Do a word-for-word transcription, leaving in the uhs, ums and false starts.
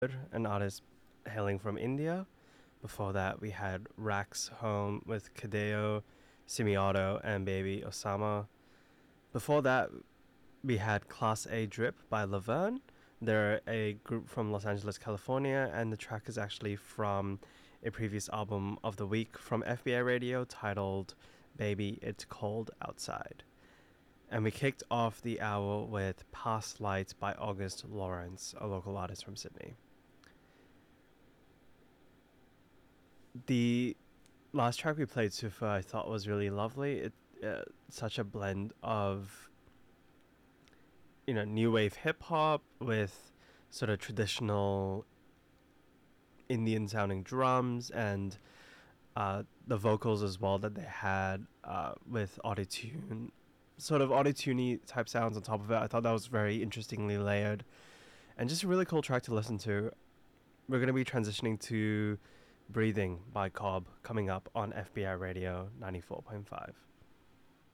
an artist hailing from India. Before that, we had Rax Home with Kadeo, Simiauto, and Baby Osama. Before that, we had Class A Drip by Laverne. They're a group from Los Angeles, California, and the track is actually from a previous album of the week from F B I Radio titled Baby It's Cold Outside. And we kicked off the hour with Past Lights by August Lawrence, a local artist from Sydney. The last track we played, Sufa, I thought was really lovely. It uh, such a blend of you know new wave hip hop with sort of traditional Indian sounding drums and uh, the vocals as well that they had uh, with autotune, sort of autotuney type sounds on top of it. I thought that was very interestingly layered and just a really cool track to listen to. We're going to be transitioning to Breathing by Cobb coming up on F B I Radio ninety-four point five.